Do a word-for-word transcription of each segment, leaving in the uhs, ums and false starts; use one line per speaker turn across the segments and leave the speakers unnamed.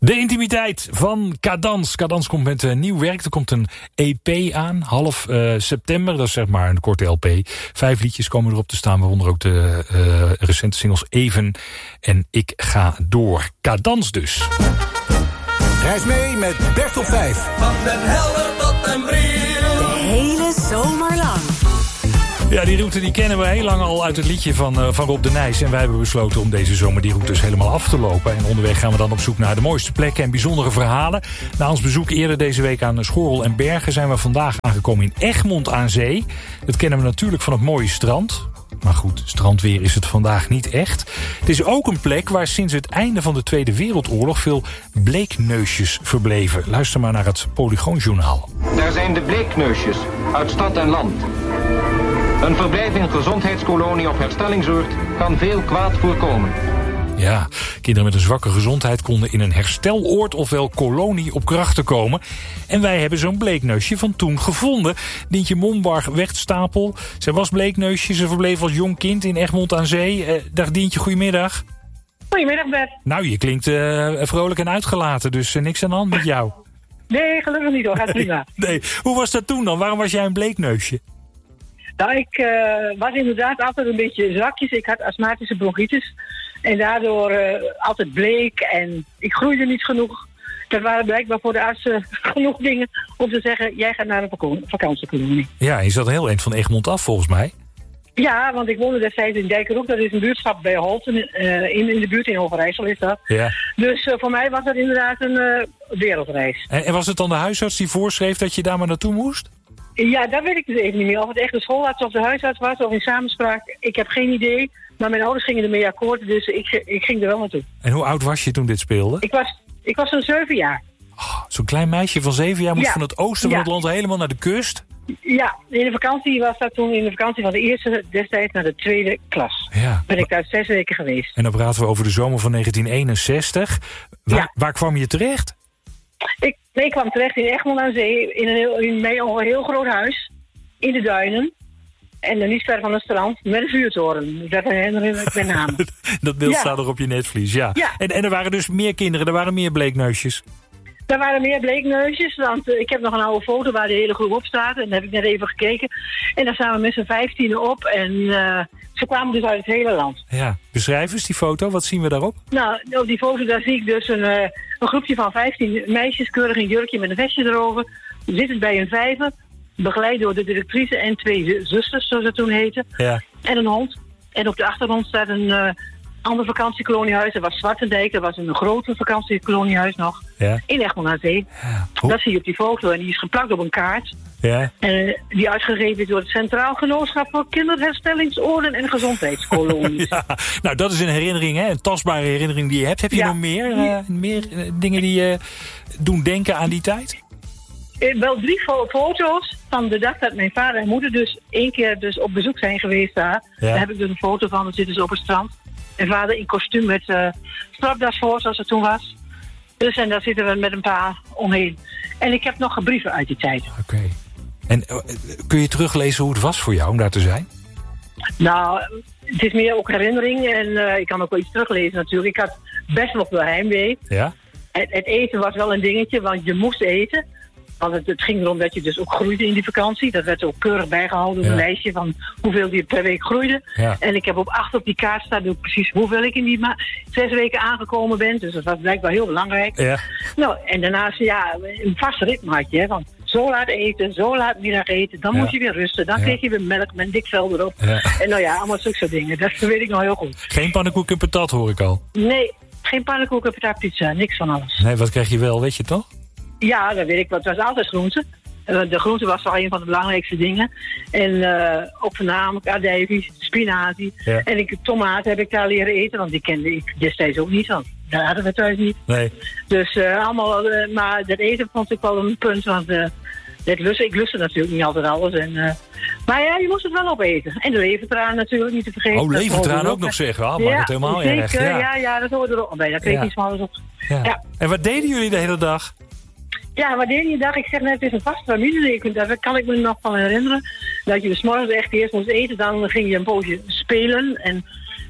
De intimiteit van Cadans. Cadans komt met uh, nieuw werk. Er komt een E P aan, half uh, september. Dat is zeg maar een korte L P. Vijf liedjes komen erop te staan, waaronder ook de uh, recente singles Even en Ik Ga Door. Cadans dus.
Reis mee met Bert op vijf.
Van Den Helder tot Den Briel.
De hele zomer lang.
Ja, die route die kennen we heel lang al uit het liedje van, uh, van Rob de Nijs. En wij hebben besloten om deze zomer die routes helemaal af te lopen. En onderweg gaan we dan op zoek naar de mooiste plekken en bijzondere verhalen. Na ons bezoek eerder deze week aan Schorrel en Bergen zijn we vandaag aangekomen in Egmond aan Zee. Dat kennen we natuurlijk van het mooie strand. Maar goed, strandweer is het vandaag niet echt. Het is ook een plek waar sinds het einde van de Tweede Wereldoorlog veel bleekneusjes verbleven. Luister maar naar het Polygoonjournaal.
Daar zijn de bleekneusjes uit stad en land. Een verblijf in gezondheidskolonie of herstellingsoord kan veel kwaad voorkomen.
Ja, kinderen met een zwakke gezondheid konden in een hersteloord ofwel kolonie op krachten komen. En wij hebben zo'n bleekneusje van toen gevonden. Dientje Mombarg Wegstapel. Zij was bleekneusje, ze verbleef als jong kind in Egmond aan Zee. Uh, dag Dientje, goedemiddag.
Goedemiddag Bert.
Nou, je klinkt uh, vrolijk en uitgelaten, dus uh, niks aan de hand met jou.
Nee, gelukkig niet hoor, gaat prima.
Nee, hoe was dat toen dan? Waarom was jij een bleekneusje?
Nou, ik uh, was inderdaad altijd een beetje zwakjes. Ik had astmatische bronchitis. En daardoor uh, altijd bleek en ik groeide niet genoeg. Dat waren blijkbaar voor de artsen genoeg dingen om te zeggen, jij gaat naar een vakantiekolonie.
Ja, je zat een heel eind van Egmond af volgens mij.
Ja, want ik woonde destijds in Dijkerhoek. Dat is een buurtschap bij Holten. Uh, in, in de buurt in Overijssel is dat.
Ja.
Dus uh, voor mij was dat inderdaad een uh, wereldreis.
En, en was het dan de huisarts die voorschreef dat je daar maar naartoe moest?
Ja, dat weet ik dus even niet meer. Of het echt de schoolarts of de huisarts was of in samenspraak. Ik heb geen idee. Maar mijn ouders gingen ermee akkoord, dus ik, ik ging er wel naartoe.
En hoe oud was je toen dit speelde?
Ik was, ik was zo'n zeven jaar.
Oh, zo'n klein meisje van zeven jaar moet
ja.
van het oosten van
ja.
het land helemaal naar de kust.
Ja, in de vakantie was dat toen in de vakantie van de eerste destijds naar de tweede klas.
Ja.
Ben ik daar zes weken geweest.
En dan praten we over de zomer van negentien eenenzestig. Waar,
ja.
waar kwam je terecht?
Ik, nee, ik kwam terecht in Egmond aan Zee, in een heel, in een heel groot huis, in de duinen. En dan niet ver van het strand, met een vuurtoren. Dat herinner ik met name.
Dat beeld
ja.
staat er op je netvlies, ja.
ja.
En, en er waren dus meer kinderen, er waren meer bleekneusjes.
Er waren meer bleekneusjes, want uh, ik heb nog een oude foto waar de hele groep op staat. En daar heb ik net even gekeken. En daar staan we met z'n vijftienen op. En uh, ze kwamen dus uit het hele land.
Ja, beschrijf eens die foto, wat zien we daarop?
Nou, op die foto daar zie ik dus een, uh, een groepje van vijftien meisjes, keurig in jurkje met een vestje erover. Zitten bij een vijver. Begeleid door de directrice en twee zusters, zoals het toen heette.
Ja. En
een hond. En op de achtergrond staat een uh, ander vakantiekolonihuis. Dat was Zwartendijk. Dat was een grote vakantiekolonihuis nog.
Ja.
In Egmond aan Zee.
Ja.
Dat zie je op die foto. En die is geplakt op een kaart.
Ja.
En uh, die uitgegeven is door het Centraal Genootschap voor Kinderherstellingsoorden en Gezondheidskolonies.
Ja. Nou, dat is een herinnering, hè? Een tastbare herinnering die je hebt. Heb je
ja.
nog meer, uh, meer uh, dingen die je uh, doen denken aan die tijd?
Wel drie fo- foto's van de dag dat mijn vader en moeder dus één keer dus op bezoek zijn geweest daar. Ja. Daar heb ik dus een foto van, dat zit dus op het strand. En vader in kostuum met uh, stropdas voor, zoals het toen was. Dus en daar zitten we met een paar omheen. En ik heb nog brieven uit die tijd.
Oké. Okay. En uh, kun je teruglezen hoe het was voor jou om daar te zijn?
Nou, het is meer ook herinnering. En uh, ik kan ook wel iets teruglezen natuurlijk. Ik had best nog wel heimwee.
Ja?
Het, het eten was wel een dingetje, want je moest eten. Want het, het ging erom dat je dus ook groeide in die vakantie. Dat werd ook keurig bijgehouden, ja. Een lijstje van hoeveel die per week groeide.
Ja.
En ik heb op acht op die kaart staan ook precies hoeveel ik in die ma- zes weken aangekomen ben. Dus dat was blijkbaar heel belangrijk.
Ja.
Nou, en daarnaast, ja, een vast ritme had je. Hè, want zo laat eten, zo laat middag eten. Dan ja. moest je weer rusten. Dan ja. kreeg je weer melk met een dik vel erop. Ja. En nou ja, allemaal zulke soort dingen. Dat weet ik nog heel goed.
Geen pannenkoek en patat hoor ik al.
Nee, geen pannenkoek en patat pizza. Niks van alles.
Nee, wat krijg je wel, weet je toch?
Ja, dat weet ik. Het was altijd groente. De groente was toch een van de belangrijkste dingen. En uh, ook voornamelijk andijvie, spinazie. Ja. En ik, tomaten heb ik daar leren eten, want die kende ik destijds ook niet. Want daar hadden we thuis niet.
Nee.
Dus uh, allemaal, uh, maar dat eten vond ik wel een punt. Want uh, dat lust, ik lustte natuurlijk niet altijd alles. En, uh, maar ja, je moest het wel opeten. En de levertraan natuurlijk niet te vergeten.
Oh, levertraan ook nog zeggen. Ah, maakt
ja,
het helemaal
zeker,
erg. Ja.
ja, ja, dat hoorde er ook bij. Daar kreeg je iets van alles op.
Ja. Ja. En wat deden jullie de hele dag?
Ja, wat deed je dag? Ik zeg net, het is een vaste familie. Daar kan ik me nog van herinneren. Dat je dus morgens echt eerst moest eten. Dan ging je een poosje spelen. En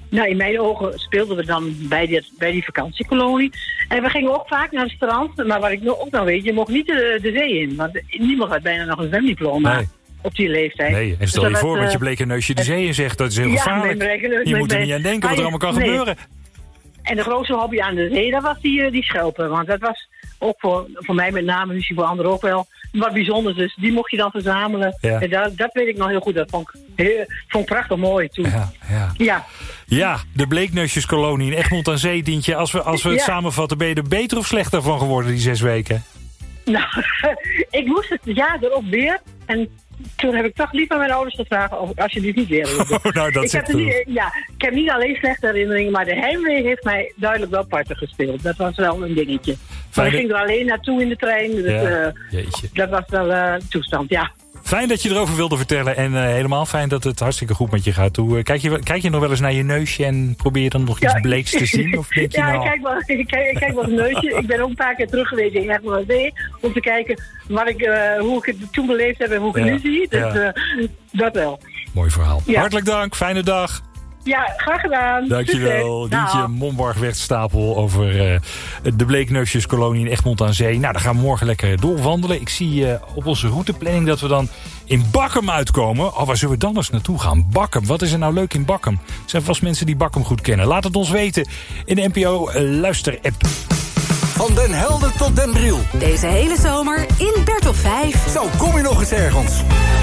Nou, in mijn ogen speelden we dan bij die, bij die vakantiekolonie. En we gingen ook vaak naar het strand. Maar wat ik nog, ook nog weet, je mocht niet de, de zee in. Want niemand had bijna nog een zwemdiploma nee. op die leeftijd.
Nee, en stel dus je voor met uh, je bleke neusje de zee in zegt. Dat is heel ja, gevaarlijk. Met, met, je met, moet er niet aan denken wat er allemaal kan nee. gebeuren.
En de grootste hobby aan de zee, dat was die, die schelpen. Want dat was ook voor, voor mij met name, misschien voor anderen ook wel, wat bijzonders. Dus die mocht je dan verzamelen. Ja. En dat, dat weet ik nog heel goed. Dat vond ik, heel, vond ik prachtig mooi toen.
Ja, ja.
ja.
ja de bleekneusjeskolonie in Egmond aan Zee, Dientje. Als we, als we het ja. samenvatten, ben je er beter of slechter van geworden die zes weken?
Nou, ik moest het jaar erop weer. En toen heb ik toch liever mijn ouders gevraagd of als je dit niet weer wilde.
Oh, nou, dat
ik, heb niet, ja, ik heb niet alleen slechte herinneringen, maar de heimwee heeft mij duidelijk wel parten gespeeld. Dat was wel een dingetje. Maar ik ging er alleen naartoe in de trein. Dus, ja, uh, dat was wel uh, toestand, ja.
Fijn dat je erover wilde vertellen en uh, helemaal fijn dat het hartstikke goed met je gaat. Hoe, uh, kijk, je, kijk je nog wel eens naar je neusje en probeer je dan nog iets ja. bleeks te zien? Of denk je
ja,
nou...
ik kijk wel, ik kijk, ik kijk wel het neusje. Ik ben ook een paar keer terug geweest in Egmond aan Zee om te kijken wat ik, uh, hoe ik het toen beleefd heb en hoe ik ja. het nu zie. Dus ja. uh, dat wel.
Mooi verhaal. Ja. Hartelijk dank, fijne dag.
Ja, graag gedaan.
Dankjewel. Dientje Mombarg-Weststapel over uh, de bleekneusjeskolonie in Egmond aan Zee. Nou, daar gaan we morgen lekker doorwandelen. Ik zie uh, op onze routeplanning dat we dan in Bakkum uitkomen. Oh, waar zullen we dan eens naartoe gaan? Bakkum. Wat is er nou leuk in Bakkum? Er zijn vast mensen die Bakkum goed kennen. Laat het ons weten in de N P O Luister-app.
Van Den Helder tot Den Briel.
Deze hele zomer in Bertolf vijf.
Zo, kom je nog eens ergens.